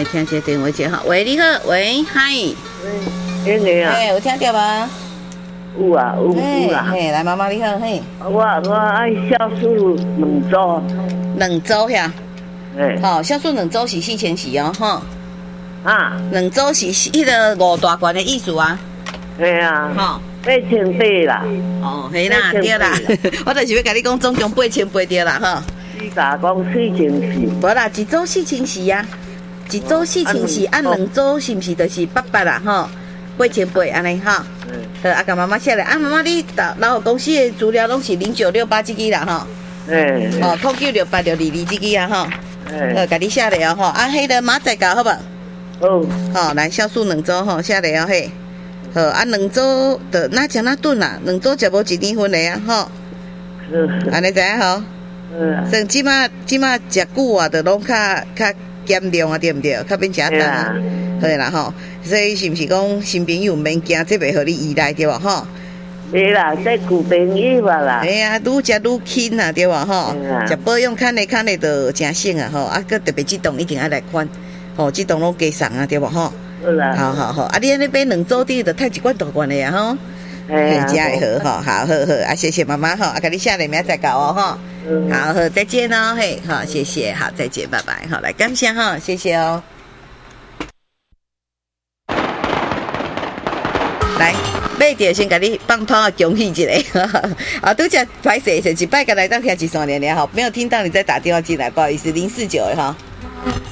听这电话接哈。喂，你好，喂，嗨。 英个啊？ 有听到吗？ 有啊，有啦。 嘿，来，妈妈你好，嘿。 我爱酵素2周。 2周呀？好，酵素2周是4千4哦，哈。 啊 ？2周是迄个5大罐的意思啊？ 嘿啊。 好 8800啦。 哦，嘿啦，对啦，我就是要跟你讲，总共8800对啦，哈。 你甲讲4400。 无啦，一周4000呀，一周4000，按2周是不是就是800啦，哈？8800安尼哈。啊，甲妈妈写咧，啊，妈妈你老公司的资料拢是0968这支啦，哈。哦，09686222这支啊，哈。甲你写咧哦，吼，啊，迄个马仔搞好不？好，来酵素2周吼，写咧哦嘿。好，啊，2周的哪食哪顿啦，2周食无1年份的啊，吼。安尼知影吼？像即马食久啊，就拢较减量啊，对不对？较免食重啊，对啦吼。所以是毋是讲新朋友免惊，这袂互你依赖对吧？吼。 对啦，这旧朋友啊啦。 哎呀，愈食愈轻啊，对吧？吼。食保养看的就真省啊，吼。啊，佮特别这栋一定要来款，吼，这栋拢加送啊，对吧？吼。好，啊，你安尼买2周的，就太一罐大罐的呀，吼。嘿，这样会好，好，啊，谢谢妈妈哈，啊，给你下来明仔再搞哦哈。好，再见哦，嘿，好，谢谢，好，再见，拜拜，好，来感谢哈，谢谢哦。来，买着先给你放炮啊，恭喜一下，啊，拄则歹势，就一摆个来当听13年了哈，没有听到你再打电话进来，不好意思，049哈。